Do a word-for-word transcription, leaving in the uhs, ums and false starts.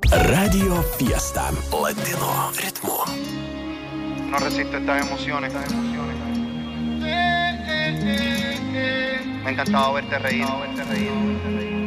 Radio Fiesta Latino ritmo. No resisto estas emociones, estas emociones. Me ha encantado verte reír, verte reír, verte reír.